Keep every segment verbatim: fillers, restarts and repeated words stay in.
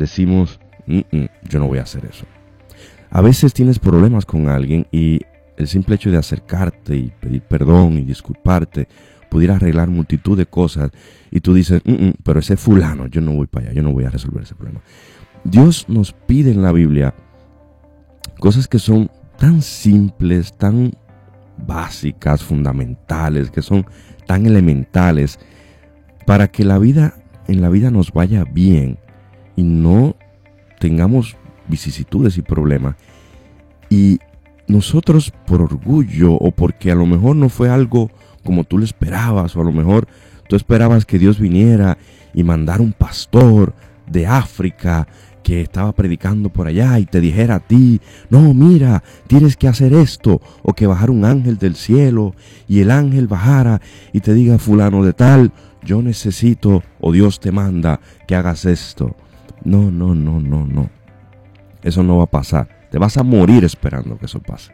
decimos, Mm-mm, yo no voy a hacer eso. A veces tienes problemas con alguien y el simple hecho de acercarte y pedir perdón y disculparte pudiera arreglar multitud de cosas y tú dices, Mm-mm, pero ese fulano, yo no voy para allá, yo no voy a resolver ese problema. Dios nos pide en la Biblia cosas que son tan simples, tan básicas, fundamentales, que son tan elementales para que la vida, en la vida nos vaya bien y no tengamos vicisitudes y problemas. Y nosotros por orgullo o porque a lo mejor no fue algo como tú lo esperabas, o a lo mejor tú esperabas que Dios viniera y mandara un pastor de África que estaba predicando por allá y te dijera a ti, no, mira, tienes que hacer esto, o que bajara un ángel del cielo y el ángel bajara y te diga, fulano de tal, yo necesito o Dios te manda que hagas esto. No, no, no, no, no. Eso no va a pasar. Te vas a morir esperando que eso pase.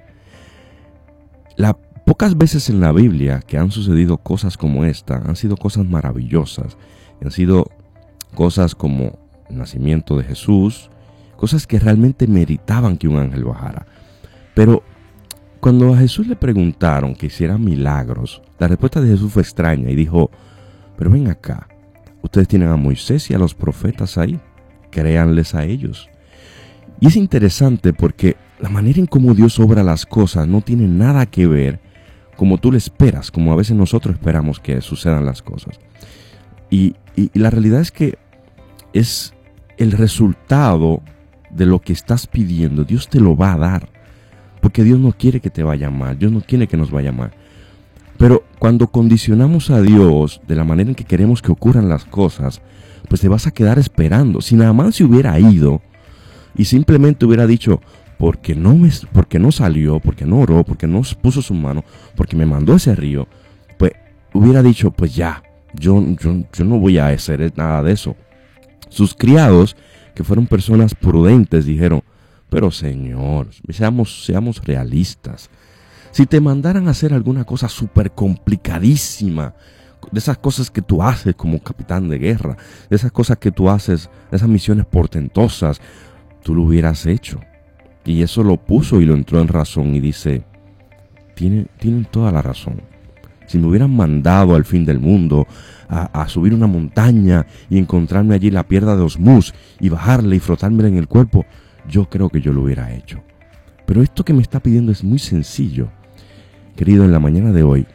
Las pocas veces en la Biblia que han sucedido cosas como esta, han sido cosas maravillosas. Han sido cosas como el nacimiento de Jesús, cosas que realmente meritaban que un ángel bajara. Pero cuando a Jesús le preguntaron que hiciera milagros, la respuesta de Jesús fue extraña y dijo, pero ven acá, ustedes tienen a Moisés y a los profetas ahí, créanles a ellos. Y es interesante porque la manera en cómo Dios obra las cosas no tiene nada que ver como tú le esperas, como a veces nosotros esperamos que sucedan las cosas. Y, y, y la realidad es que es el resultado de lo que estás pidiendo. Dios te lo va a dar, porque Dios no quiere que te vaya mal, Dios no quiere que nos vaya mal. Pero cuando condicionamos a Dios de la manera en que queremos que ocurran las cosas, pues te vas a quedar esperando. Si Naamán se hubiera ido y simplemente hubiera dicho, porque no, me, porque no salió, porque no oró, porque no puso su mano, porque me mandó ese río, pues hubiera dicho, pues ya, yo, yo, yo no voy a hacer nada de eso. Sus criados, que fueron personas prudentes, dijeron, pero Señor, seamos, seamos realistas. Si te mandaran a hacer alguna cosa súper complicadísima, de esas cosas que tú haces como capitán de guerra, de esas cosas que tú haces, de esas misiones portentosas, tú lo hubieras hecho. Y eso lo puso y lo entró en razón y dice, tienen, tienen toda la razón. Si me hubieran mandado al fin del mundo a, a subir una montaña y encontrarme allí la piedra de Osmuz y bajarle y frotármela en el cuerpo, yo creo que yo lo hubiera hecho. Pero esto que me está pidiendo es muy sencillo. Querido, en la mañana de hoy,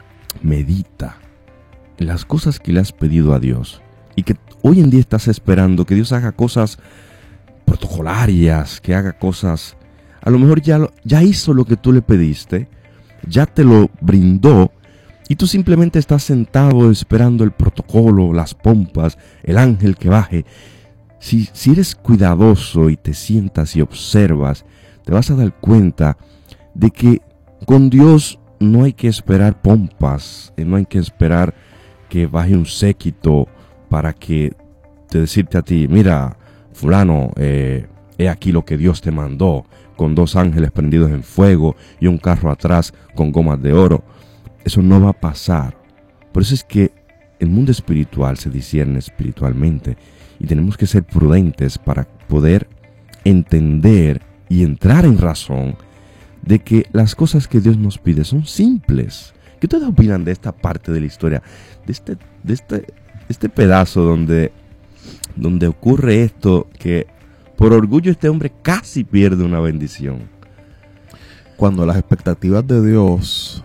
medita en las cosas que le has pedido a Dios y que hoy en día estás esperando que Dios haga cosas protocolarias, que haga cosas, a lo mejor ya, ya hizo lo que tú le pediste, ya te lo brindó y tú simplemente estás sentado esperando el protocolo, las pompas, el ángel que baje. Si, si eres cuidadoso y te sientas y observas, te vas a dar cuenta de que con Dios no hay que esperar pompas, no hay que esperar que baje un séquito para que te decirte a ti, mira, fulano, eh, he aquí lo que Dios te mandó, con dos ángeles prendidos en fuego y un carro atrás con gomas de oro. Eso no va a pasar. Por eso es que el mundo espiritual se discierne espiritualmente y tenemos que ser prudentes para poder entender y entrar en razón de que las cosas que Dios nos pide son simples. ¿Qué ustedes opinan de esta parte de la historia? De este, de este, este pedazo donde, donde ocurre esto, que por orgullo este hombre casi pierde una bendición. Cuando las expectativas de Dios,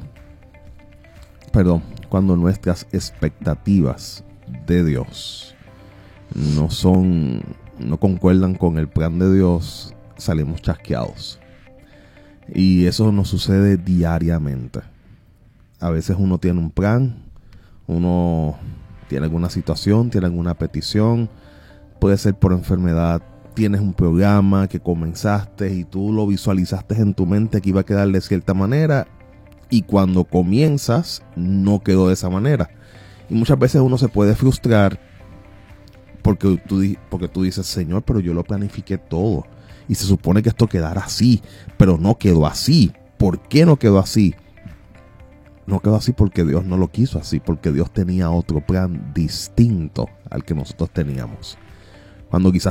perdón, cuando nuestras expectativas de Dios no son, no concuerdan con el plan de Dios, salimos chasqueados. Y eso nos sucede diariamente. A veces uno tiene un plan, uno tiene alguna situación, tiene alguna petición, puede ser por enfermedad, tienes un programa que comenzaste y tú lo visualizaste en tu mente que iba a quedar de cierta manera y cuando comienzas no quedó de esa manera. Y muchas veces uno se puede frustrar porque tú, porque tú dices, Señor, pero yo lo planifiqué todo y se supone que esto quedara así, pero no quedó así. ¿Por qué no quedó así? No quedó así porque Dios no lo quiso así, porque Dios tenía otro plan distinto al que nosotros teníamos. Cuando quizás